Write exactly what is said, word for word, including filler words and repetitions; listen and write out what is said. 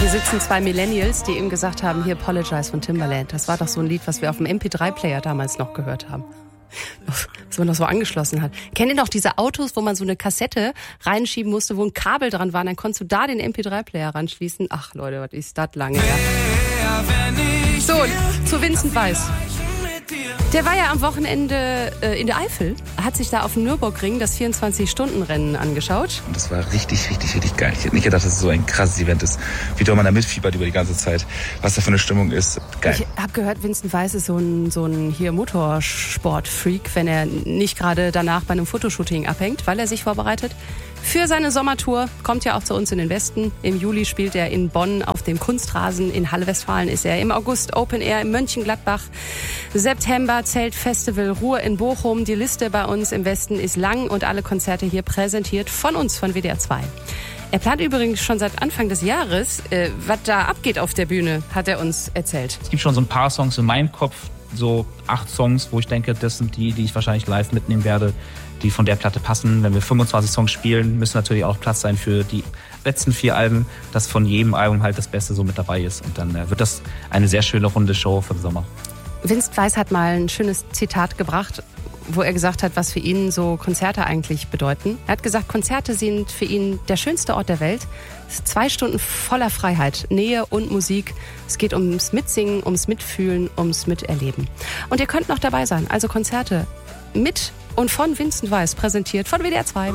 Hier sitzen zwei Millennials, die ihm gesagt haben, hier Apologize von Timbaland. Das war doch so ein Lied, was wir auf dem M P drei Player damals noch gehört haben. Was man noch so angeschlossen hat. Kennt ihr noch diese Autos, wo man so eine Kassette reinschieben musste, wo ein Kabel dran war? Dann konntest du da den M P drei Player ranschließen. Ach Leute, was ist das lange her? So, zu Vincent Weiss. Der war ja am Wochenende äh, in der Eifel, hat sich da auf dem Nürburgring das vierundzwanzig-Stunden-Rennen angeschaut. Und das war richtig, richtig, richtig geil. Ich hätte nicht gedacht, dass es so ein krasses Event ist. Wie doll man da mitfiebert über die ganze Zeit. Was da für eine Stimmung ist. Geil. Ich habe gehört, Vincent Weiss ist so ein, so ein hier Motorsport-Freak, wenn er nicht gerade danach bei einem Fotoshooting abhängt, weil er sich vorbereitet. Für seine Sommertour, kommt ja auch zu uns in den Westen. Im Juli spielt er in Bonn auf dem Kunstrasen. In Halle Westfalen ist er. Im August Open Air in Mönchengladbach. September Zeltfestival Ruhr in Bochum. Die Liste bei uns im Westen ist lang und alle Konzerte hier präsentiert von uns, von W D R zwei. Er plant übrigens schon seit Anfang des Jahres, äh, was da abgeht auf der Bühne, hat er uns erzählt. Es gibt schon so ein paar Songs in meinem Kopf, so acht Songs, wo ich denke, das sind die, die ich wahrscheinlich live mitnehmen werde, die von der Platte passen. Wenn wir fünfundzwanzig Songs spielen, müssen natürlich auch Platz sein für die letzten vier Alben, dass von jedem Album halt das Beste so mit dabei ist. Und dann äh, wird das eine sehr schöne runde Show für den Sommer. Vincent Weiss hat mal ein schönes Zitat gebracht, wo er gesagt hat, was für ihn so Konzerte eigentlich bedeuten. Er hat gesagt, Konzerte sind für ihn der schönste Ort der Welt. Es sind zwei Stunden voller Freiheit, Nähe und Musik. Es geht ums Mitsingen, ums Mitfühlen, ums Miterleben. Und ihr könnt noch dabei sein. Also Konzerte mit und von Vincent Weiss, präsentiert von W D R zwei.